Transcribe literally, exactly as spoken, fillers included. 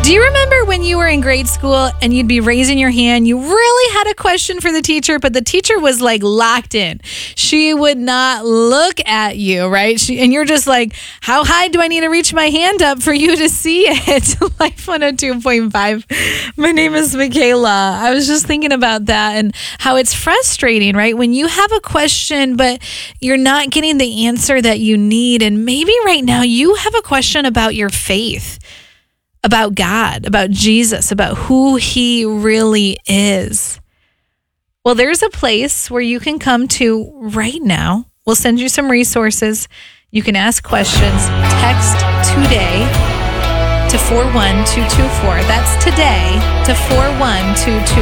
Do you remember when you were in grade school and you'd be raising your hand? You really had a question for the teacher, but the teacher was like locked in. She would not look at you, right? She, and you're just like, how high do I need to reach my hand up for you to see it? Life one oh two point five. My name is Michaela. I was just thinking about that and how it's frustrating, right? When you have a question, but you're not getting the answer that you need. And maybe right now you have a question about your faith, about God, about Jesus, about who he really is. Well, there's a place where you can come to right now. We'll send you some resources. You can ask questions. Text today to four one two two four. That's today to four one two two four.